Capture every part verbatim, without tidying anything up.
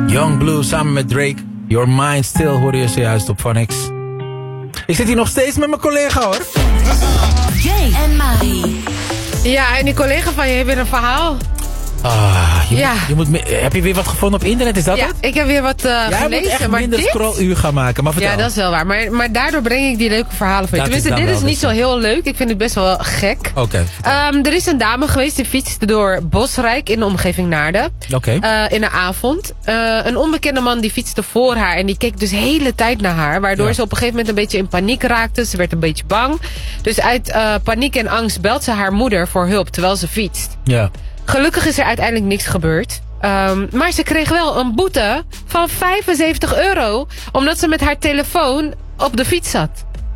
Young Blue samen met Drake. Your Mind Still hoorde je zojuist op Phonics. Ik zit hier nog steeds met mijn collega hoor. Jay en Marie. Ja, en die collega van je heeft weer een verhaal. Ah, je Ja. moet, je moet, me- heb je weer wat gevonden op internet? Is dat Ja, het? ik heb weer wat uh, Jij gelezen. moet echt maar minder dit... scrolluur gaan maken. Maar vertel. Ja, dat is wel waar. Maar, maar daardoor breng ik die leuke verhalen voor je. Dat is Tenminste, dan dit is wel niet dus. zo heel leuk. Ik vind het best wel gek. Oké. Okay. Um, er is een dame geweest die fietste door Bosrijk in de omgeving Naarden. Oké. Uh, in de avond. Uh, een onbekende man die fietste voor haar. En die keek dus de hele tijd naar haar. Waardoor Ja. ze op een gegeven moment een beetje in paniek raakte. Ze werd een beetje bang. Dus uit uh, paniek en angst belt ze haar moeder voor hulp terwijl ze fietst. Ja. Gelukkig is er uiteindelijk niks gebeurd. Um, maar ze kreeg wel een boete van vijfenzeventig euro. Omdat ze met haar telefoon op de fiets zat.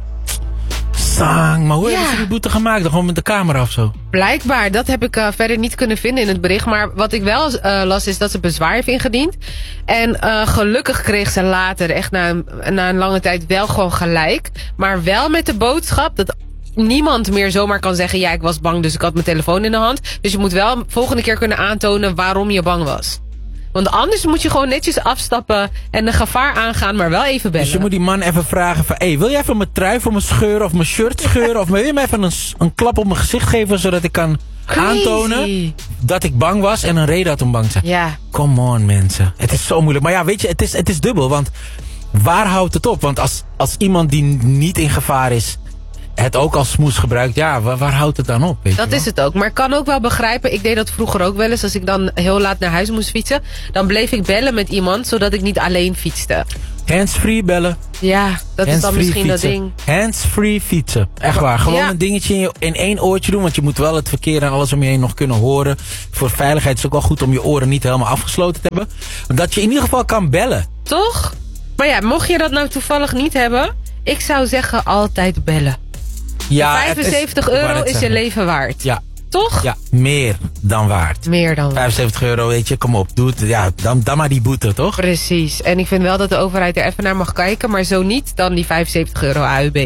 Sang, maar hoe Ja. hebben ze die boete gemaakt? Gewoon met de camera of zo? Blijkbaar, dat heb ik uh, verder niet kunnen vinden in het bericht. Maar wat ik wel uh, las is dat ze bezwaar heeft ingediend. En uh, gelukkig kreeg ze later, echt na een, na een lange tijd, wel gewoon gelijk. Maar wel met de boodschap dat niemand meer zomaar kan zeggen... ja, ik was bang, dus ik had mijn telefoon in de hand. Dus je moet wel volgende keer kunnen aantonen waarom je bang was. Want anders moet je gewoon netjes afstappen en een gevaar aangaan, maar wel even bellen. Dus je moet die man even vragen van... Hey, wil je even mijn trui voor me scheuren of mijn shirt scheuren? Of wil je me even een, s- een klap op mijn gezicht geven... zodat ik kan Crazy. aantonen dat ik bang was en een reden had om bang te zijn? Ja. Come on, mensen. Het is zo moeilijk. Maar ja, weet je, het is, het is dubbel. Want waar houdt het op? Want als, als iemand die niet in gevaar is... het ook als smoes gebruikt, ja, waar, waar houdt het dan op? Weet Dat je wel? is het ook. Maar ik kan ook wel begrijpen, ik deed dat vroeger ook wel eens. Als ik dan heel laat naar huis moest fietsen, dan bleef ik bellen met iemand, zodat ik niet alleen fietste. Hands-free bellen. Ja, dat is dan Hands-free misschien dat fietsen. ding. Hands-free fietsen. Echt waar. Gewoon Ja. een dingetje in, je, in één oortje doen. Want je moet wel het verkeer en alles om je heen nog kunnen horen. Voor veiligheid is het ook wel goed om je oren niet helemaal afgesloten te hebben. Dat je in ieder geval kan bellen. Toch? Maar ja, mocht je dat nou toevallig niet hebben, ik zou zeggen altijd bellen. Ja, het vijfenzeventig ik wou euro net is je zeggen. leven waard. Ja, Toch? ja, meer dan waard. Meer dan waard. vijfenzeventig euro, weet je, kom op. Doe het. Ja, dan, dan maar die boete, toch? Precies. En ik vind wel dat de overheid er even naar mag kijken, maar zo niet, dan die vijfenzeventig euro A U B.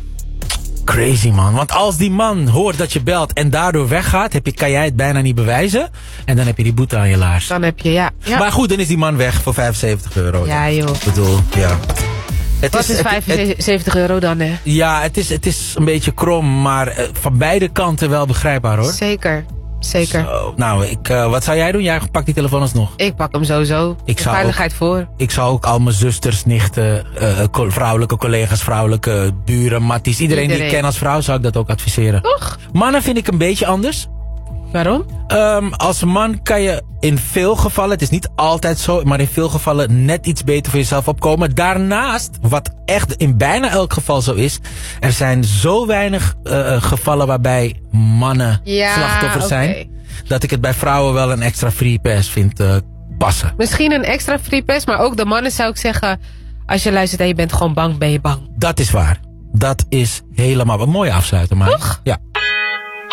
Crazy, man. Want als die man hoort dat je belt en daardoor weggaat, heb je, kan jij het bijna niet bewijzen. En dan heb je die boete aan je laars. Dan heb je, ja. ja. Maar goed, dan is die man weg voor vijfenzeventig euro. Ja, joh. Ik bedoel, ja. Het Wat is het- het- vijfenzeventig euro dan, hè? ja, het is, het is een beetje krom, maar eh, van beide kanten wel begrijpbaar, hoor. Zeker. Zeker. Zo, nou, ik, eh, wat zou jij doen? Jij pakt die telefoon alsnog. Ik pak hem sowieso. Ik De zou veiligheid voor. Ik zou ook al mijn zusters, nichten, eh, co- vrouwelijke collega's, vrouwelijke buren, matties, iedereen, die Iedereen. ik ken als vrouw, zou ik dat ook adviseren. Toch? Mannen vind ik een beetje anders. Waarom? Um, als man kan je in veel gevallen, het is niet altijd zo, maar in veel gevallen net iets beter voor jezelf opkomen. Daarnaast, wat echt in bijna elk geval zo is, er zijn zo weinig uh, gevallen waarbij mannen Ja, slachtoffers oké. zijn, dat ik het bij vrouwen wel een extra free pass vind uh, passen. Misschien een extra free pass, maar ook de mannen zou ik zeggen, als je luistert en je bent gewoon bang, ben je bang. Dat is waar. Dat is helemaal een mooie afsluiter, maar. Toch? Ja.